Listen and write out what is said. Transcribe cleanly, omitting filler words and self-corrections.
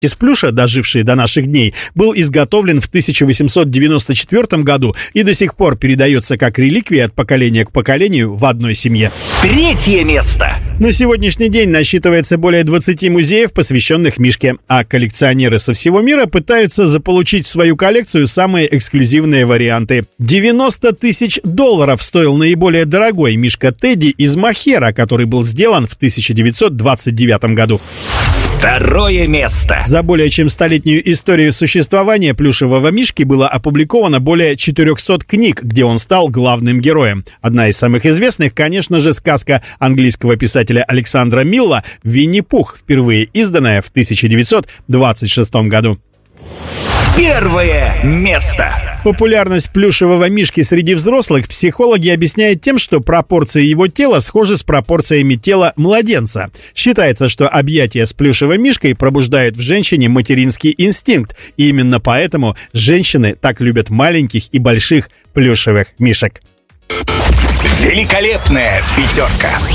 из плюша, доживший до наших дней, был изготовлен в 1894 году и до сих пор передается как реликвия от поколения к поколению в одной семье. Третье место. На сегодняшний день насчитывается более 20 музеев, посвященных Мишке, а коллекционеры со всего мира пытаются заполучить в свою коллекцию самые эксклюзивные варианты. $90 тысяч стоил наиболее дорогой Мишка Тедди из мохера, который был сделан в 1929 году. Второе место. За более чем столетнюю историю существования плюшевого Мишки было опубликовано более 400 книг, где он стал главным героем. Одна из самых известных, конечно же, сказка английского писателя Александра Милла «Винни-Пух», впервые изданная в 1926 году. Первое место. Популярность плюшевого Мишки среди взрослых психологи объясняют тем, что пропорции его тела схожи с пропорциями тела младенца. Считается, что объятия с плюшевым Мишкой пробуждают в женщине материнский инстинкт, и именно поэтому женщины так любят маленьких и больших плюшевых мишек. Великолепная пятерка.